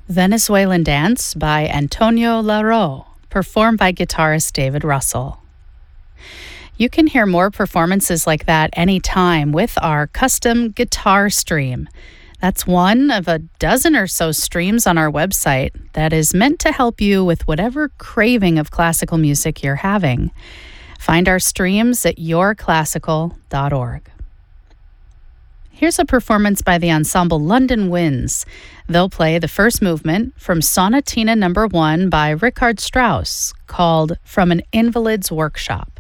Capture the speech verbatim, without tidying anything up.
Venezuelan Dance by Antonio Laro, performed by guitarist David Russell. You can hear more performances like that anytime with our custom guitar stream. That's one of a dozen or so streams on our website that is meant to help you with whatever craving of classical music you're having. Find our streams at your classical dot org. Here's a performance by the ensemble London Winds. They'll play the first movement from Sonatina Number One by Richard Strauss, called From an Invalid's Workshop.